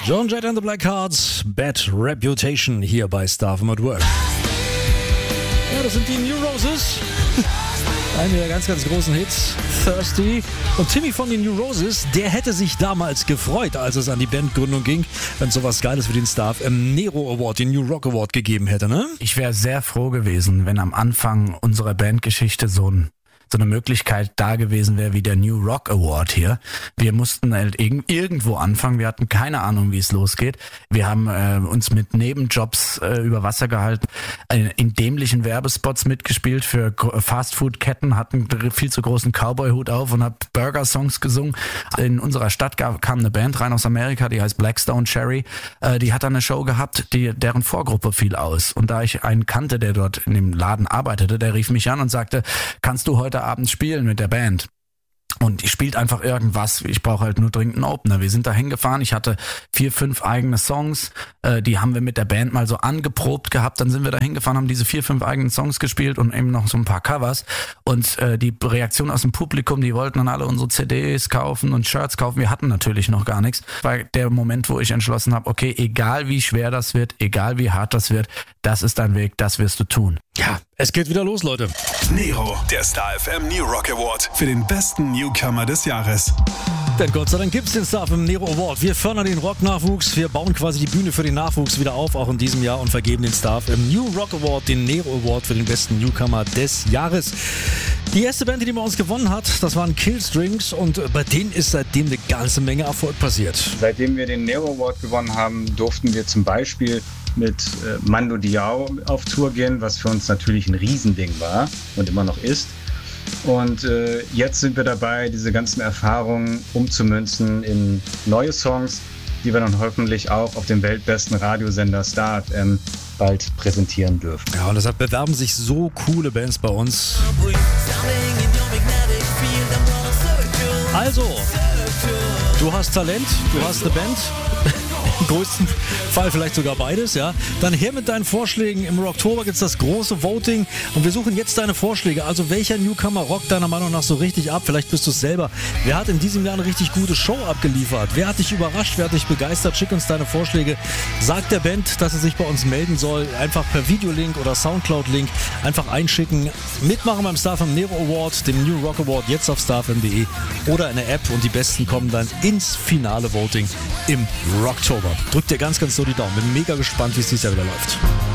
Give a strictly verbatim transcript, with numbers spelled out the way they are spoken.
Joan Jett and the Blackhearts, Bad Reputation hier bei Star F M at Work. Ja, das sind die New Roses. Einer der ganz, ganz großen Hits, Thirsty. Und Timmy von den New Roses, der hätte sich damals gefreut, als es an die Bandgründung ging, wenn es sowas Geiles wie den Star F M Nero Award, den New Rock Award gegeben hätte, ne? Ich wäre sehr froh gewesen, wenn am Anfang unserer Bandgeschichte so ein so eine Möglichkeit da gewesen wäre wie der New Rock Award hier. Wir mussten halt irg- irgendwo anfangen. Wir hatten keine Ahnung, wie es losgeht. Wir haben äh, uns mit Nebenjobs äh, über Wasser gehalten, äh, in dämlichen Werbespots mitgespielt für Go- Fastfood-Ketten, hatten viel zu großen Cowboy-Hut auf und hab Burger-Songs gesungen. In unserer Stadt gab, kam eine Band rein aus Amerika, die heißt Blackstone Cherry. Äh, die hat dann eine Show gehabt, die, deren Vorgruppe fiel aus. Und da ich einen kannte, der dort in dem Laden arbeitete, der rief mich an und sagte, kannst du heute Abend spielen mit der Band? Und ich spielt einfach irgendwas. Ich brauche halt nur dringend einen Opener. Wir sind da hingefahren. Ich hatte vier, fünf eigene Songs. Äh, die haben wir mit der Band mal so angeprobt gehabt. Dann sind wir da hingefahren, haben diese vier, fünf eigenen Songs gespielt und eben noch so ein paar Covers. Und äh, die Reaktion aus dem Publikum, die wollten dann alle unsere C Ds kaufen und Shirts kaufen. Wir hatten natürlich noch gar nichts. War der Moment, wo ich entschlossen habe, okay, egal wie schwer das wird, egal wie hart das wird, das ist dein Weg, das wirst du tun. Ja, es geht wieder los, Leute. Nero, der Star F M New Rock Award für den besten Newcomer des Jahres. Denn Gott sei Dank gibt's den Star F M Nero Award. Wir fördern den Rock-Nachwuchs, wir bauen quasi die Bühne für den Nachwuchs wieder auf, auch in diesem Jahr, und vergeben den Star F M New Rock Award, den Nero Award für den besten Newcomer des Jahres. Die erste Band, die bei uns gewonnen hat, das waren Killstrings, und bei denen ist seitdem eine ganze Menge Erfolg passiert. Seitdem wir den Nero Award gewonnen haben, durften wir zum Beispiel mit äh, Mando Diao auf Tour gehen, was für uns natürlich ein Riesending war und immer noch ist. Und äh, jetzt sind wir dabei, diese ganzen Erfahrungen umzumünzen in neue Songs, die wir dann hoffentlich auch auf dem weltbesten Radiosender Star F M bald präsentieren dürfen. Ja, und deshalb bewerben sich so coole Bands bei uns. Also, du hast Talent, du hast eine Band. Im größten Fall vielleicht sogar beides, ja. Dann her mit deinen Vorschlägen. Im Rocktober gibt es das große Voting und wir suchen jetzt deine Vorschläge. Also welcher Newcomer rockt deiner Meinung nach so richtig ab? Vielleicht bist du es selber. Wer hat in diesem Jahr eine richtig gute Show abgeliefert? Wer hat dich überrascht? Wer hat dich begeistert? Schick uns deine Vorschläge. Sag der Band, dass sie sich bei uns melden soll. Einfach per Videolink oder Soundcloud-Link einfach einschicken. Mitmachen beim Star F M Nero Award, dem New Rock Award, jetzt auf star f m punkt d e oder in der App, und die Besten kommen dann ins finale Voting im Rocktober. Drückt dir ganz, ganz so die Daumen. Bin mega gespannt, wie es dieses Jahr wieder läuft.